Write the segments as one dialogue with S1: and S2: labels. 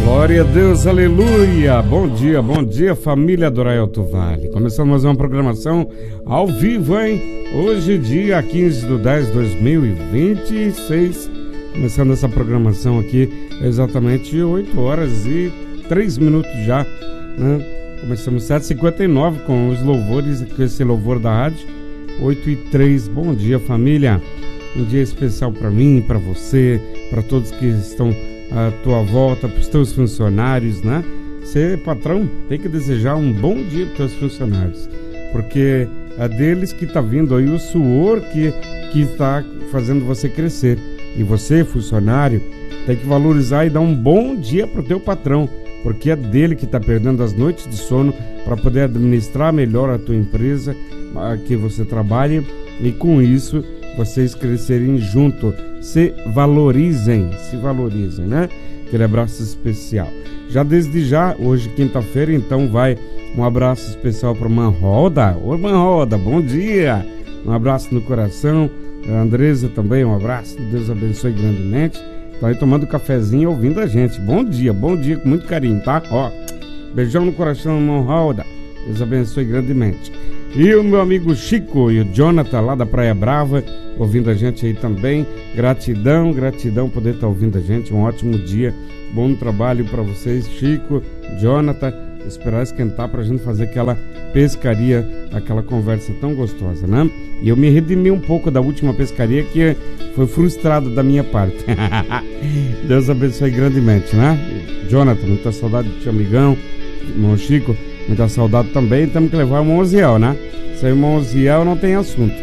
S1: Glória a Deus, aleluia! Bom dia, família do Alto Vale. Começamos mais uma programação ao vivo, hein? Hoje, dia 15/10/2026. Começando essa programação aqui, exatamente 8 horas e 3 minutos já, né? Começamos 7h59 com os louvores, com esse louvor da rádio. 8h03. Bom dia, família. Um dia especial para mim, para você, para todos que estão à tua volta, para os teus funcionários, né? Ser patrão tem que desejar um bom dia para os teus funcionários, porque é deles que está vindo aí o suor que está fazendo você crescer. E você, funcionário, tem que valorizar e dar um bom dia para o teu patrão, porque é dele que está perdendo as noites de sono para poder administrar melhor a tua empresa que você trabalha, e com isso vocês crescerem junto. Se valorizem, né? Aquele abraço especial. Já desde já, hoje quinta-feira, então vai um abraço especial para Manroda. Ô Manroda, bom dia! Um abraço no coração. A Andresa também, um abraço. Deus abençoe grandemente. Tá aí tomando cafezinho ouvindo a gente. Bom dia com muito carinho, tá? Ó, beijão no coração, Manroda. Deus abençoe grandemente. E o meu amigo Chico e o Jonathan lá da Praia Brava, ouvindo a gente aí também. Gratidão poder estar ouvindo a gente. Um ótimo dia, bom trabalho para vocês, Chico, Jonathan. Esperar esquentar pra gente fazer aquela pescaria, aquela conversa tão gostosa, né? E eu me redimi um pouco da última pescaria, que foi frustrado da minha parte. Deus abençoe grandemente, né? Jonathan, muita saudade do teu amigão, irmão Chico. Muita saudade também. Temos que levar o irmão Oziel, né? Sem o irmão Oziel não tem assunto.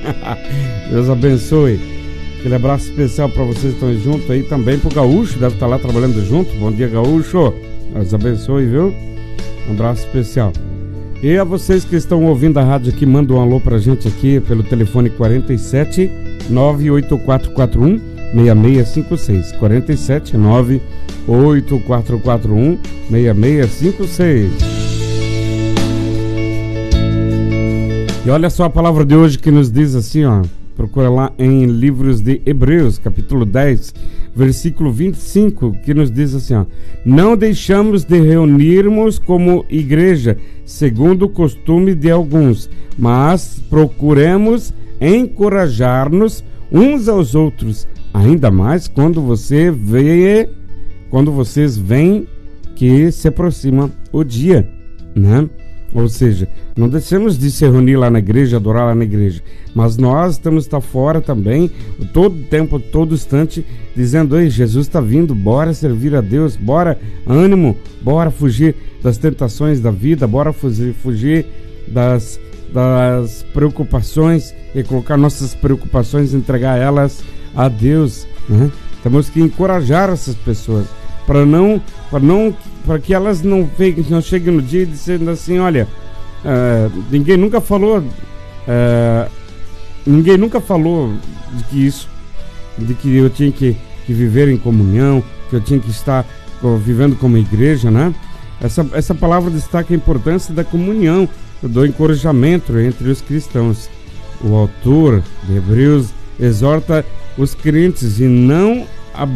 S1: Deus abençoe. Aquele abraço especial para vocês que estão juntos aí também. Pro Gaúcho, deve estar lá trabalhando junto. Bom dia, Gaúcho. Deus abençoe, viu? Um abraço especial. E a vocês que estão ouvindo a rádio aqui, manda um alô pra gente aqui pelo telefone 47 98441 6656. 47 98441 6656. E olha só a palavra de hoje que nos diz assim, ó. Procura lá em livros de Hebreus, capítulo 10, versículo 25, que nos diz assim, ó. Não deixamos de reunirmos como igreja, segundo o costume de alguns, mas procuremos encorajar-nos uns aos outros, ainda mais quando vocês veem que se aproxima o dia, né? Ou seja, não deixamos de se reunir lá na igreja, adorar lá na igreja, mas nós temos que estar fora também, todo tempo, todo instante, dizendo: ei, Jesus está vindo, bora servir a Deus, bora, ânimo, bora fugir das tentações da vida, bora fugir das preocupações e colocar nossas preocupações, entregar elas a Deus, né? Temos que encorajar essas pessoas, para que elas não cheguem no dia dizendo assim: olha, ninguém nunca falou de que eu tinha que viver em comunhão, que eu tinha que estar vivendo como igreja, né? Essa palavra destaca a importância da comunhão, do encorajamento entre os cristãos. O autor de Hebreus exorta os crentes e não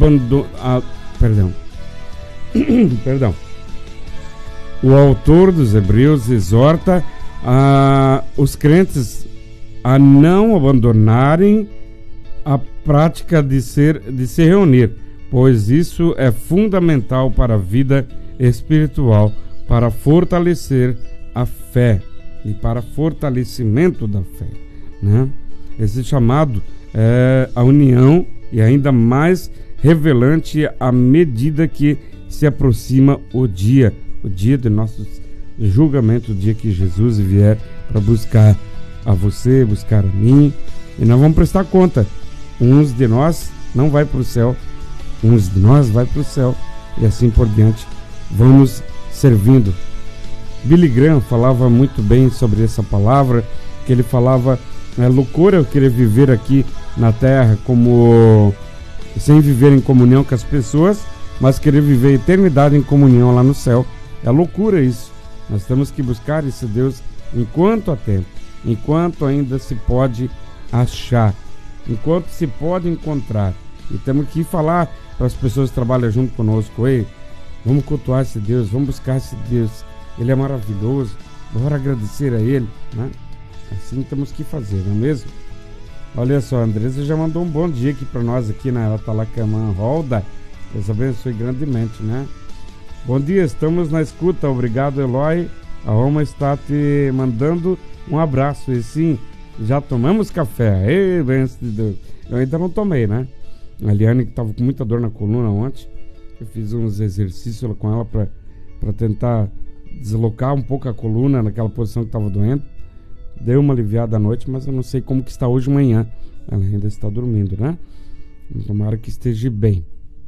S1: O autor dos Hebreus exorta os crentes a não abandonarem a prática de se reunir, pois isso é fundamental para a vida espiritual, para fortalecer a fé e para fortalecimento da fé, né? Esse chamado é a união, e ainda mais revelante à medida que se aproxima o dia de nosso julgamento, o dia que Jesus vier para buscar a você, buscar a mim, e nós vamos prestar conta. Uns de nós não vai para o céu, uns de nós vai para o céu, e assim por diante vamos servindo. Billy Graham falava muito bem sobre essa palavra, que ele falava: é loucura eu querer viver aqui na terra sem viver em comunhão com as pessoas, mas querer viver a eternidade em comunhão lá no céu. É loucura isso. Nós temos que buscar esse Deus enquanto há tempo, enquanto ainda se pode achar, enquanto se pode encontrar. E temos que falar para as pessoas que trabalham junto conosco: ei, Vamos cultuar esse Deus, vamos buscar esse Deus. Ele é maravilhoso. Bora agradecer a Ele, né? Assim temos que fazer, não é mesmo? Olha só, a Andresa já mandou um bom dia aqui para nós aqui, né? Ela tá lá com a irmã Rolda. Deus abençoe grandemente, né? Bom dia, estamos na escuta. Obrigado, Eloy. A Roma está te mandando um abraço. E sim, já tomamos café. Ei, benção de Deus. Eu ainda não tomei, né? A Liane, que estava com muita dor na coluna ontem, eu fiz uns exercícios com ela para tentar deslocar um pouco a coluna naquela posição que estava doendo. Deu uma aliviada à noite, mas eu não sei como que está hoje de manhã. Ela ainda está dormindo, né? Tomara que esteja bem.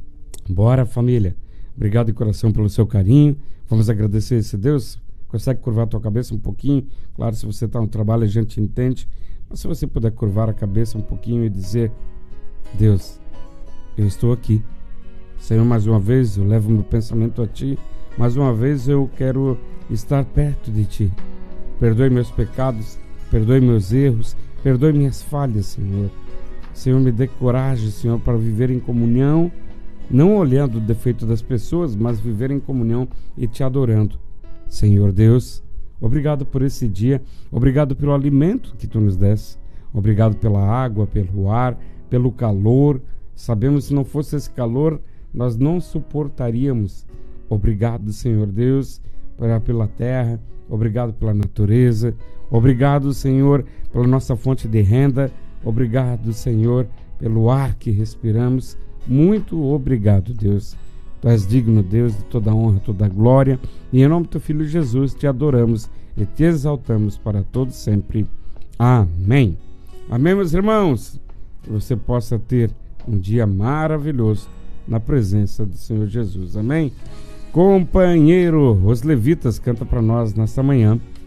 S1: Bora, família. Obrigado de coração pelo seu carinho. Vamos agradecer esse Deus. Consegue curvar a tua cabeça um pouquinho? Claro, se você está no trabalho a gente entende. Mas se você puder curvar a cabeça um pouquinho e dizer: Deus, eu estou aqui. Senhor, mais uma vez eu levo meu pensamento a Ti. Mais uma vez eu quero estar perto de Ti. Perdoe meus pecados, perdoe meus erros, perdoe minhas falhas, Senhor. Senhor, me dê coragem, Senhor, para viver em comunhão, não olhando o defeito das pessoas, mas viver em comunhão e Te adorando. Senhor Deus, obrigado por esse dia, obrigado pelo alimento que Tu nos deste, obrigado pela água, pelo ar, pelo calor. Sabemos que se não fosse esse calor, nós não suportaríamos. Obrigado, Senhor Deus, pela terra, obrigado pela natureza, obrigado, Senhor, pela nossa fonte de renda, obrigado, Senhor, pelo ar que respiramos. Muito obrigado, Deus. Tu és digno, Deus, de toda honra, toda glória, e em nome do Teu Filho Jesus te adoramos e te exaltamos para todos sempre. Amém. Amém, meus irmãos. Que você possa ter um dia maravilhoso na presença do Senhor Jesus. Amém. Companheiro, os levitas canta para nós nesta manhã